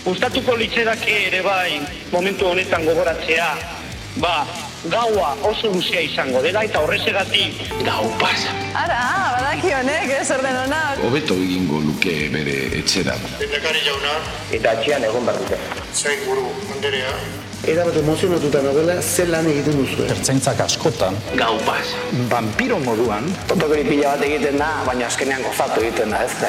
Gustatuko litzedake ere bai, momentu honetan gogoratzea, gaua oso luzea izango dela eta horrezegatik gau pasa. Ara, badaki honek, zer den ona. Hobeto egingo luke bere etxera. Lehendakari jauna. Eta atxean egon behar dute. Zain buru, Anderea. Erabat emozionatuta nagoela, ze lan egiten duzu. Ertzaintzak askotan. Gau pasa. Vampiro moduan. Totokeri pila bat egiten da, baina azkenean gozatu egiten da, ez da.